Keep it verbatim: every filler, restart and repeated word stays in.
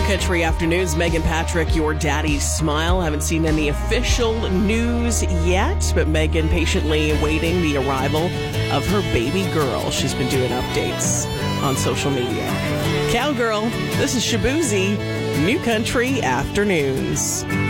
Country Afternoons, Megan Patrick, your daddy's smile. Haven't seen any official news yet, but Megan patiently awaiting the arrival of her baby girl. She's been doing updates on social media. Cowgirl, this is Shabuzi, New Country Afternoons.